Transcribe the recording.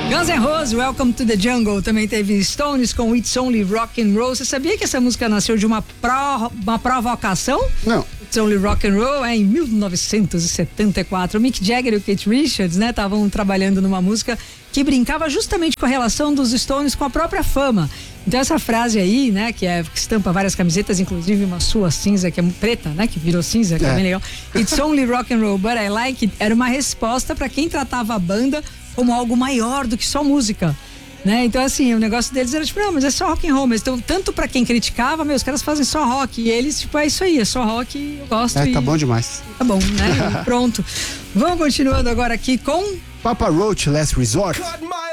Guns N' Roses, Welcome to the Jungle. Também teve Stones com It's Only Rock and Roll. Você sabia que essa música nasceu de uma provocação? Não. It's Only Rock and Roll em 1974. O Mick Jagger e o Keith Richards, né, estavam trabalhando numa música que brincava justamente com a relação dos Stones com a própria fama. Então essa frase aí, né, que estampa várias camisetas, inclusive uma sua cinza, que é preta, né, que virou cinza, que é bem legal. It's Only Rock and Roll, but I like it, era uma resposta para quem tratava a banda como algo maior do que só música. Né? Então, assim, o negócio deles era tipo, não, mas é só rock and roll. Mas então, tanto pra quem criticava, os caras fazem só rock. E eles, tipo, é isso aí, é só rock, eu gosto. Tá bom demais. Tá bom, né? Pronto. Vamos continuando agora aqui com Papa Roach, Last Resort.